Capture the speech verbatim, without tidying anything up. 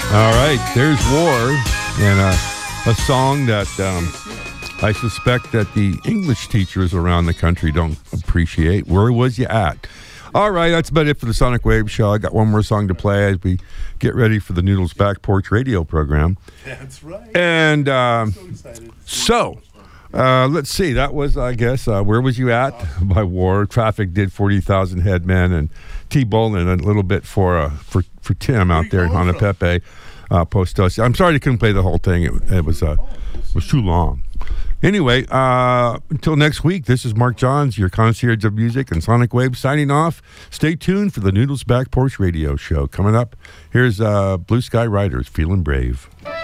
All right, there's War, and uh, a song that um, I suspect that the English teachers around the country don't appreciate. Where was you at? All right, that's about it for the Sonic Wave Show. I got one more song to play as we get ready for the Noodles Back Porch radio program. That's right. And um, so excited. so uh, let's see. That was, I guess, uh, Where Was You At by War. Traffic did forty thousand Headmen, and T-Bowling a little bit for uh, for for Tim out there in Hanapepe. Uh, post us. I'm sorry I couldn't play the whole thing. It, it was uh, it was too long. Anyway, uh, until next week, this is Mark Johns, your concierge of music and Sonic Wave, signing off. Stay tuned for the Noodles Back Porch radio show. Coming up, here's uh, Blue Sky Riders, Feeling Brave.